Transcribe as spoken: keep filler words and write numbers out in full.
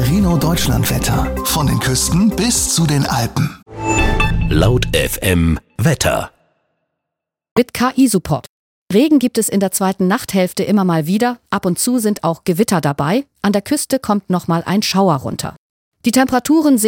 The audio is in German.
Reno Deutschlandwetter. Von den Küsten bis zu den Alpen. Laut F M Wetter. Mit K I-Support. Regen gibt es in der zweiten Nachthälfte immer mal wieder. Ab und zu sind auch Gewitter dabei. An der Küste kommt nochmal ein Schauer runter. Die Temperaturen